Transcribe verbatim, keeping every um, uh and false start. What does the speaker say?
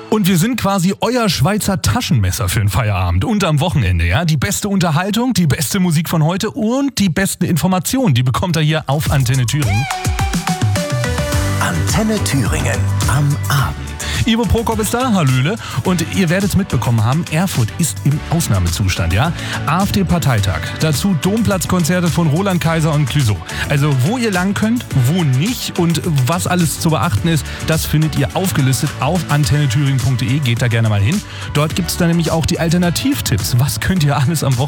Und wir sind quasi euer Schweizer Taschenmesser für den Feierabend und am Wochenende. Ja? Die beste Unterhaltung, die beste Musik von heute und die besten Informationen, die bekommt ihr hier auf Antenne Thüringen. Antenne Thüringen am Abend. Ivo Prokop ist da, hallöle. Und ihr werdet es mitbekommen haben, Erfurt ist im Ausnahmezustand, ja? AfD-Parteitag. Dazu Domplatzkonzerte von Roland Kaiser und Clouseau. Also wo ihr lang könnt, wo nicht und was alles zu beachten ist, das findet ihr aufgelistet auf antenne thüringen punkt de. Geht da gerne mal hin. Dort gibt es dann nämlich auch die Alternativtipps. Was könnt ihr alles am Wochenende